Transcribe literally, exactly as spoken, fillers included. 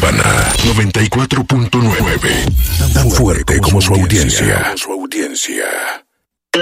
Habana noventa y cuatro punto nueve. Tan fuerte como su audiencia. Su audiencia.